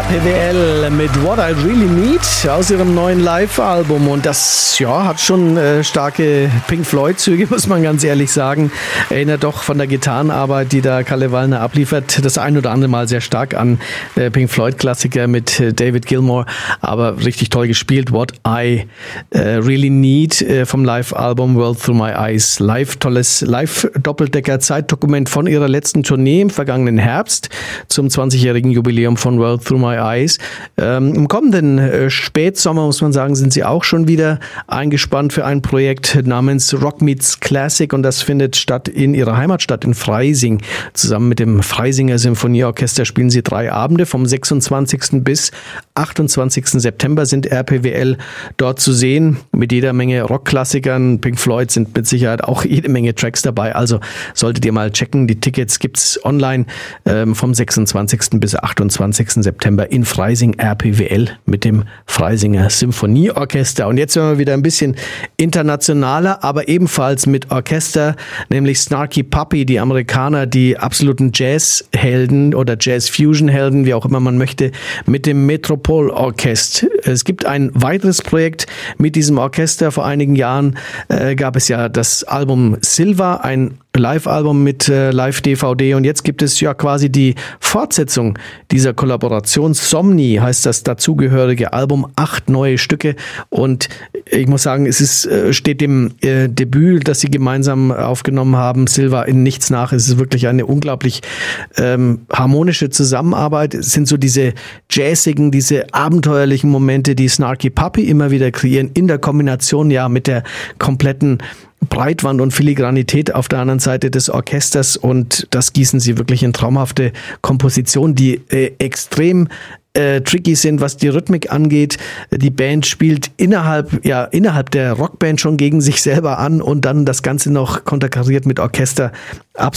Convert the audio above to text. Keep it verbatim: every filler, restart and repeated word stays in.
P W L mit What I Really Need aus ihrem neuen Live-Album. Und das ja, hat schon äh, starke Pink Floyd-Züge, muss man ganz ehrlich sagen. Erinnert doch von der Gitarrenarbeit, die da Kalle Wallner abliefert, das ein oder andere Mal sehr stark an äh, Pink Floyd-Klassiker mit äh, David Gilmour. Aber richtig toll gespielt. What I äh, Really Need äh, vom Live-Album World Through My Eyes. Live, tolles Live-Doppeldecker-Zeitdokument von ihrer letzten Tournee im vergangenen Herbst zum zwanzigjährigen Jubiläum von World Through My Eyes. Ähm, Im kommenden äh, Spätsommer, muss man sagen, sind sie auch schon wieder eingespannt für ein Projekt namens Rock Meets Classic, und das findet statt in ihrer Heimatstadt in Freising. Zusammen mit dem Freisinger Symphonieorchester spielen sie drei Abende. Vom sechsundzwanzigsten bis achtundzwanzigsten September sind R P W L dort zu sehen mit jeder Menge Rockklassikern. Pink Floyd sind mit Sicherheit auch jede Menge Tracks dabei. Also solltet ihr mal checken. Die Tickets gibt's online ähm, vom sechsundzwanzigsten bis achtundzwanzigsten September in Freising. R P W L mit dem Freisinger Symphonieorchester. Und jetzt sind wir wieder ein bisschen internationaler, aber ebenfalls mit Orchester, nämlich Snarky Puppy, die Amerikaner, die absoluten Jazzhelden oder Jazz-Fusion-Helden, wie auch immer man möchte, mit dem Metropol-Orchester. Es gibt ein weiteres Projekt mit diesem Orchester. Vor einigen Jahren äh, gab es ja das Album Silver, ein Live-Album mit äh, Live-D V D, und jetzt gibt es ja quasi die Fortsetzung dieser Kollaboration. Somni heißt das dazugehörige Album, acht neue Stücke, und ich muss sagen, es ist, äh, steht dem äh, Debüt, das sie gemeinsam aufgenommen haben, Silver, in nichts nach. Es ist wirklich eine unglaublich ähm, harmonische Zusammenarbeit. Es sind so diese jazzigen, diese abenteuerlichen Momente, die Snarky Puppy immer wieder kreieren, in der Kombination ja mit der kompletten Breitwand und Filigranität auf der anderen Seite des Orchesters, und das gießen sie wirklich in traumhafte Kompositionen, die äh, extrem äh, tricky sind, was die Rhythmik angeht. Die Band spielt innerhalb, ja, innerhalb der Rockband schon gegen sich selber an, und dann das Ganze noch konterkariert mit Orchester.